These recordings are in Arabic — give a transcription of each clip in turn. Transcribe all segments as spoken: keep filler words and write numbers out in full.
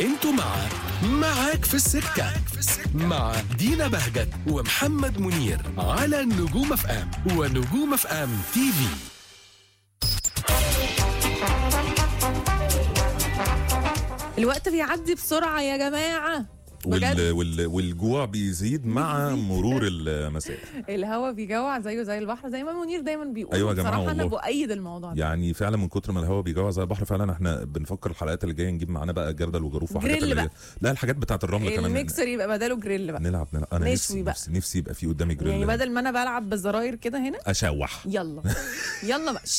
انتوا مع معاك في السكة مع دينا بهجت ومحمد منير على نجوم اف ام ونجوم اف ام تي في. الوقت بيعدي بسرعة يا جماعة وال... وال... والجوع بيزيد مع مرور المساء. الهوا بيجوع زيه زي البحر زي ما منير دايما بيقول. أيوة يا جماعة بصراحة أنا والله. بأيد الموضوع ده. يعني فعلا من كتر ما الهوا بيجوع زي البحر فعلا احنا بنفكر الحلقات اللي جايه نجيب معانا بقى جردل وجروف وحاجات جريل اللي بقى. هي- لا الحاجات بتاعت الرمل كمان. الميكسر يبقى بداله جريل بقى. نلعب نلعب انا نشوي نفسي بقى. نفسي, نفسي يبقى في قدامي جريل يعني بدل ما أنا بلعب بالزراير كده هنا اشوح. يلا يلا بقى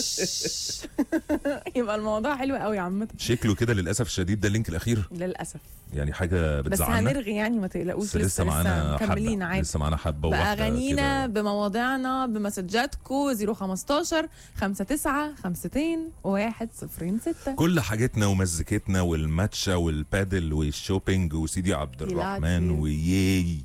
يبقى الموضوع حلو قوي عامة. شكله كده للاسف الشديد ده اللينك الاخير للأسف يعني حاجه بس بتزعلنا. هنرغي يعني ما تقلقوش. بس لسه معانا مكملين حبه عادي لسه معانا حبه وواحده بأغانينا كده. بمواضيعنا بمسجاتكو صفر خمستاشر خمسة تسعة خمستين واحد صفرين ستة. كل حاجتنا ومزيكتنا والماتشا والبادل والشوبينج وسيدي عبد الرحمن يلعب. وياي.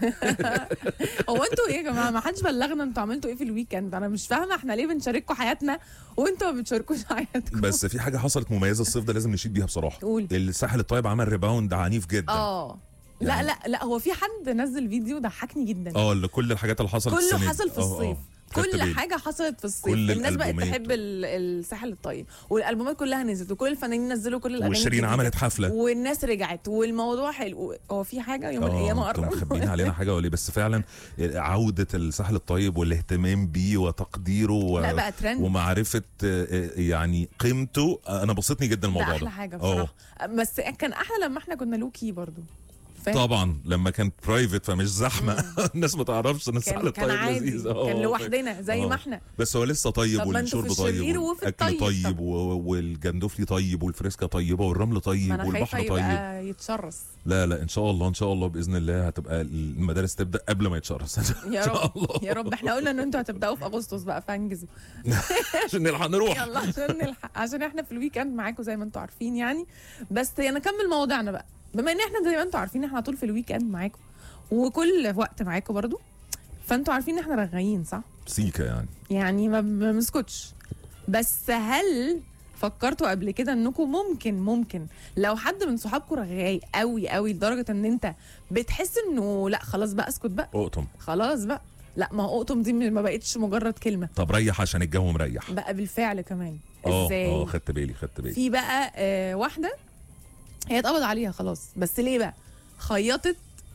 هو انتوا ايه يا جماعه؟ ما حدش بلغنا انتوا عملتوا ايه في الويكند. انا مش فاهمه احنا ليه بنشارككم حياتنا وانتوا ما بتشاركوش حياتكم. بس في حاجه حصلت مميزه الصيف ده لازم نشيد بيها بصراحه. قول. الساحل الطيب عمل ريباوند عنيف جدا. اه لا يعني- لا لا هو في حد نزل فيديو ضحكني جدا. اه اللي كل الحاجات اللي حصلت كله السنة دي. حصل في اه، اه. الصيف. خدت كل بالي. حاجه حصلت في الصيف. كل الناس بقت الألبومات. تحب ال- الساحل الطيب والالبومات كلها نزلت وكل الفنانين نزلوا كل الاغاني وشيرين الجديدة. عملت حفله. والناس رجعت والموضوع حلو. هو في حاجه يوم من الايام اه انتوا قرب مخبيين علينا حاجه ولا إيه؟ بس فعلا عوده الساحل الطيب والاهتمام بيه وتقديره و... لا بقى ترند. ومعرفه آه، يعني قيمته. انا بسطني جدا ده الموضوع ده. احلى حاجه اه بصراحه. بس كان احلى لما احنا كنا لوكي برضو. فاهم؟ طبعا لما كان برايفت فمش زحمه. الناس ما تعرفش ان الساحل كان, كان الطيب عادي. لذيذ. اه كان اه. لوحدنا زي ما اه. احنا. بس هو لسه طيب طب ما انتوا والشرب في الشرير طيب وفي والاكل الطيب. طيب طب. و- والجندفلي طيب والفريسكا طيبه والرمل طيب ما انا خايفه والبحر طيب. يبقى يتشرس. لا لا ان شاء الله ان شاء الله باذن الله هتبقى المدارس تبدا قبل ما يتشرس. ان يا شاء رب الله. يا رب. احنا قلنا ان انتوا هتبداوا في اغسطس بقى فانجزوا عشان نلحق نروح. يلا عشان نلحق عشان احنا في الويكند معاكم زي ما انتوا عارفين يعني. بس نكمل مواضيعنا بقى بما ان احنا زي ما انتوا عارفين احنا على طول في الويكند معاكم وكل وقت معاكم برضو. فانتوا عارفين ان احنا رغايين صح؟ سيكا يعني. يعني ما ما بنسكتش. بس هل فكرتوا قبل كده انكم ممكن ممكن لو حد من صحابكم رغاي قوي قوي لدرجه ان انت بتحس انه لا خلاص بقى اسكت بقى اقطم. خلاص بقى لا ما هو اقطم دي ما بقتش مجرد كلمه طب ريح عشان الجو مريح. بقى بالفعل كمان. اه ازاي؟ اه خدت بالي خدت بالي. في بقى آه واحده هي اتقبض عليها خلاص بس ليه بقى؟ خيطت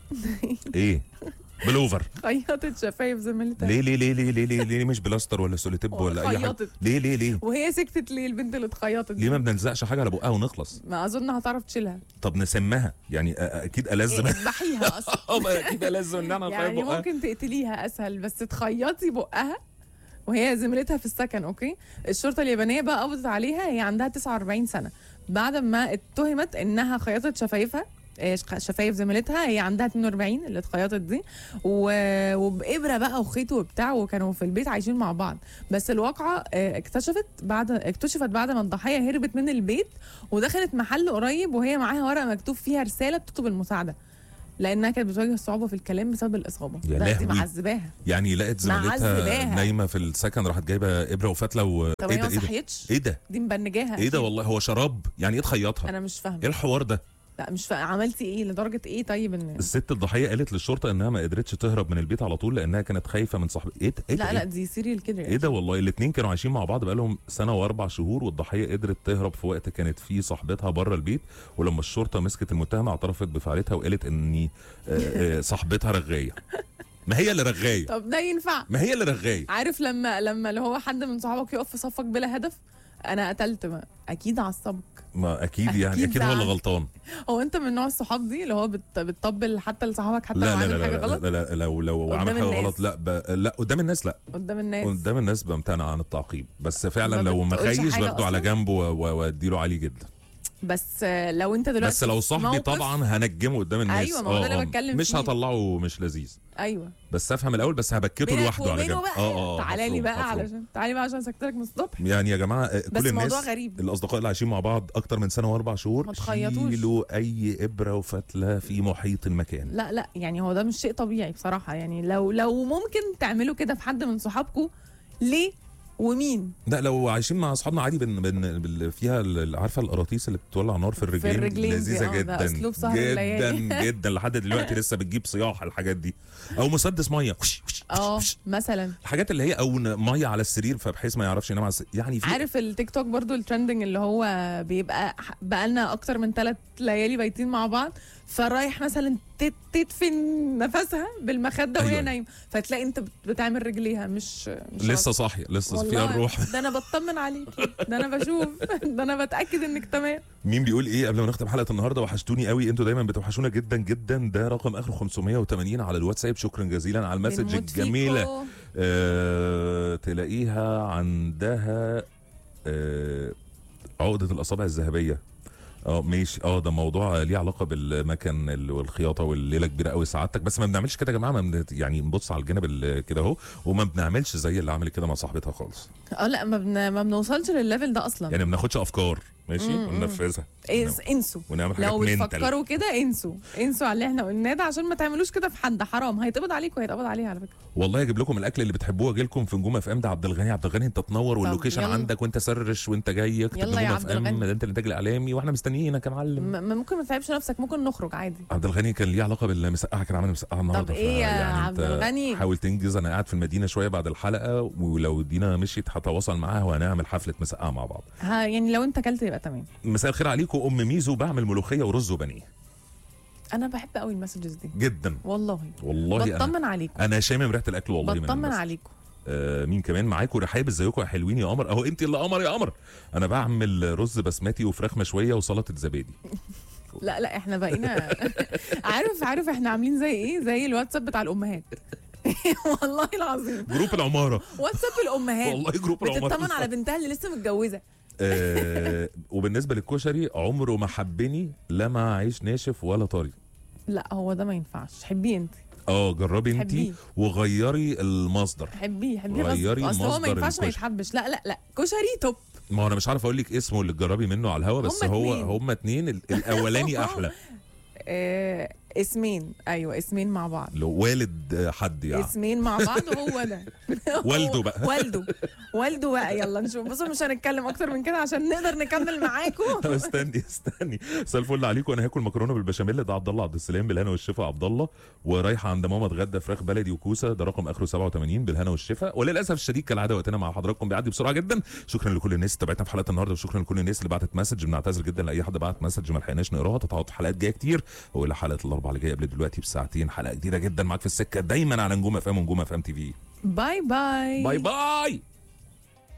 ايه بلوفر. خيطت شفايف زميلتها. ليه ليه ليه ليه ليه ليه, ليه مش بلاستر ولا سوليتيب ولا اي حاجه؟ خيطت. ليه ليه ليه وهي سكتت ليه البنت اللي اتخيطت دي؟ ليه ما بنلزقش حاجه على بقها ونخلص؟ ما اظن هتعرف تشيلها. طب نسمها يعني أ- اكيد ألزم. اذبحيها اصلا. اه ما اكيد ألزم ان انا يعني بقها. ممكن تقتليها اسهل بس تخيطي بقها وهي زميلتها في السكن. اوكي. الشرطه اليابانيه بقى قبضت عليها. هي عندها تسعة وأربعين سنه بعد ما اتهمت انها خيطت شفايفها آه، شفايف زميلتها. هي عندها اتنين وأربعين اللي اتخيطت دي و- وبابره بقى وخيط وبتاع وكانوا في البيت عايشين مع بعض. بس الواقعه آه، اكتشفت بعد اكتشفت بعد ما الضحيه هربت من البيت ودخلت محل قريب وهي معاها ورقه مكتوب فيها رساله بتطلب المساعده لانها كانت بتواجه صعوبه في الكلام بسبب الاصابه. يا لا دي لهوي. معذباها. يعني لقت زميلتها معذباها. نايمه في السكن راحت جايبه ابره وفتله و طب ايه هي ده ما ايه ده صحيتش. ايه ده دي مبنجاها. ايه ده أكيد. والله هو شراب يعني ايه تخيطها؟ انا مش ايه فاهمه. الحوار ده؟ لا مش فاهمه عملتي ايه لدرجه ايه؟ طيب ان الست الضحيه قالت للشرطه انها ما قدرتش تهرب من البيت على طول لانها كانت خايفه من صاحب ايه ده ايه ده لا إيه لا ده؟ دي سيريال كده ايه ده والله الاثنين كانوا عايشين مع بعض بقالهم سنه واربع شهور والضحيه قدرت تهرب في وقت كانت فيه صاحبتها بره البيت ولما الشرطه مسكت المتهمه اعترفت بفعلتها وقالت اني آه، آه، صاحبتها رغايه. ما هي اللي رغايه. طب ده ينفع؟ ما هي اللي رغايه. عارف لما لما اللي هو حد من صحابك يقف في صفك بلا هدف انا قتلت ما. اكيد عصبك. ما اكيد يعني أكيد اكيد هو اللي زعل. غلطان. هو انت من نوع الصحاب دي اللي هو بت... بتطبل حتى لصحابك حتى لو لا لا عامل لا حاجه لا, غلط لا, لا, لا لو لو قدام عمل حاجه الناس. غلط لا ب... لا قدام الناس لا قدام الناس. قدام الناس بمتنع عن التعقيب بس فعلا ما لو بتقولش مخيش حاجة باخده على أصلاً؟ جنب و- و- واديله عالي جدا. بس آه، لو انت دلوقتي بس لو في صاحبي موقف- طبعا هنجمه قدام الناس. أيوة، ما هو ده اللي آه، آه. بتكلم مش فيه. هطلعه مش لذيذ ايوه بس افهم الاول بس هبكته بينك لوحده على وبينه جنب. بقى. اه اه تعالى لي هفرم- بقى هفرم. علشان تعالي بقى عشان سكتلك من الصبح. يعني يا جماعه آه، بس كل الناس موضوع غريب. الاصدقاء اللي عايشين مع بعض اكتر من سنه واربع شهور ما تخيطوش. شيلوا اي ابره وفتله في محيط المكان. لا لا يعني هو ده مش شيء طبيعي بصراحه. يعني لو لو ممكن تعملوا كده في حد من صحابكم ليه ومين لا لو عايشين مع اصحابنا عادي بن بن بن فيها ال- عارفه القراطيس اللي بتولع نار في الرجلين, الرجلين دي، لذيذه آه، ده جدا أسلوب سهر جدا الليالي. جدا لحد دلوقتي لسه بتجيب صياح الحاجات دي، او مسدس ميه اه مثلا. الحاجات اللي هي او ميه على السرير فبحيث ما يعرفش ينام على السرير يعني في عارف التيك توك برضو الترندنج اللي هو بيبقى ح- بقالنا اكتر من ثلاث ليالي بايتين مع بعض، فرايح مثلا تت- تدفن نفسها بالمخده وهي أيوة. نايمه، فتلاقي انت بت- بتعمل رجليها مش, مش لسه غلط. صاحيه لسه فيها والله الروح. ده انا بطمن عليكي، ده انا بشوف، ده انا بتاكد انك تمام. مين بيقول ايه قبل ما نختم حلقه النهارده؟ وحشتوني قوي، انتوا دايما بتوحشونا جدا جدا. ده رقم اخره خمسمية وتمانين على الواتساب. شكرا جزيلا على المسج بنموت الجميله. فيكو. آه تلاقيها عندها آه عقده الاصابع الذهبيه. اه ماشي، اه ده موضوع ليه علاقه بالمكان ال- والخياطه والليله كبيره قوي سعادتك، بس ما بنعملش كده يا جماعه، ما بن- يعني نبص على الجانب ال- كده اهو، وما بنعملش زي اللي عملت كده مع صاحبتها خالص. اه لا ما, بن... ما بنوصلش للليفل ده اصلا. يعني ما بناخدش افكار ماشي مم، مم. وننفذها إنس... انسوا ونعمل حاجات لو منتل. بتفكروا كده انسوا انسوا على اللي احنا قلناه ده، عشان ما تعملوش كده في حد، حرام هيتقبض عليكم وهيتقبض عليه على فكره. والله اجيب لكم الاكل اللي بتحبوه اجي لكم في نجوم اف ام. ده عبد الغني. عبد الغني انت تنور، واللوكيشن يلا. عندك وانت سرش وانت جاي اكتب يلا نجوم يا اف عبد ام، الغني. ده انت الانتاج الاعلامي واحنا مستنيينك يا معلم. م... ممكن ما تتعبش نفسك، ممكن نخرج عادي. عبد الغني كان ليه علاقه بالمسقعه، كان عامل مسقعه النهارده. طب إيه يا فيعني عبد أنت الغني؟ حاول تنجز. انا قاعد في المدينه شويه بعد الحلقه، ولو دينا مشيت هتواصل معاها وهنعمل حفله مسقعه مع بعض. ها يعني لو انت اكلت يبقى تمام. مساء الخير عليكم. ام ميزو بعمل ملوخيه ورز وبانيه. انا بحب قوي المسجز دي جدا والله. والله. بطمن انا عليكم، انا شامم ريحه الاكل والله. من بطمن المسج. عليكم. آه مين كمان معاكم؟ رحاب ازيكم يا حلوين يا قمر؟ اهو انت اللي قمر يا قمر. انا بعمل رز بسمتي وفراخ مشويه وسلطه زبادي. لا لا احنا بقينا عارف عارف احنا عاملين زي ايه؟ زي الواتساب بتاع الامهات. والله العظيم جروب العماره. واتساب الامهات والله جروب العماره بتطمن على بنتها اللي لسه متجوزه. آه وبالنسبه للكشري، عمره ما حبني لا مع عيش ناشف ولا طري. لا هو ده ما ينفعش، حبيه انت. اه جربي انت حبيه. وغيري المصدر. حبيه حبيه غيري غصب، اصل هو ما مصدر ينفعش ما الكشري. يتحبش. لا لا لا كشري توب. ما هو انا مش عارف اقول لك اسمه اللي تجربي منه على الهوا، بس هما هو اتنين. هما اتنين. ال- الاولاني احلى. آه اسمين، ايوه اسمين مع بعض. لو والد آه، حد يعني. اسمين مع بعض هو ده. والده بقى. والده والده بقى. يلا نشوف. بصوا مش هنتكلم اكتر من كده عشان نقدر نكمل معاكم. استني استني مساء الفل عليكم. انا هاكل مكرونه بالبشاميل. ده عبد الله عبد السلام بالهنا والشفا. عبد الله ورايحه عند ماما اتغدى فراخ بلدي وكوسه. ده رقم اخره سبعة وتمانين بالهنا والشفا. وللاسف الشديد كالعاده وقتنا مع حضراتكم بيعدي بسرعه جدا. شكرا لكل الناس اللي تابعتنا في حلقه النهارده، وشكرا لكل الناس اللي بعتت مسج. بنعتذر جدا لاي حد بعت مسج ما لحقناش نقراها. تتعوض حلقات جايه كتير، والى حلقه الاربعاء اللي جايه قبل دلوقتي بساعتين حلقه جديده جدا معاك في السكه دايما على نجوم اف ام ونجوم اف ام تي في. باي باي باي باي.